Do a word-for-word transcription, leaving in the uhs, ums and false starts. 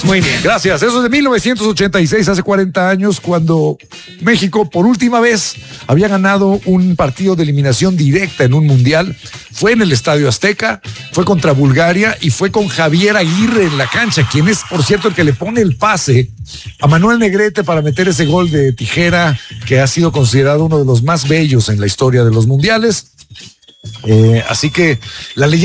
Muy bien. Gracias. Eso es de mil novecientos ochenta y seis, hace cuarenta años, cuando México por última vez había ganado un partido de eliminación directa en un mundial. Fue en el Estadio Azteca, fue contra Bulgaria y fue con Javier Aguirre en la cancha, quien es, por cierto, el que le pone el pase a Manuel Negrete para meter ese gol de tijera que ha sido considerado uno de los más bellos en la historia de los mundiales. Eh, así que la leyenda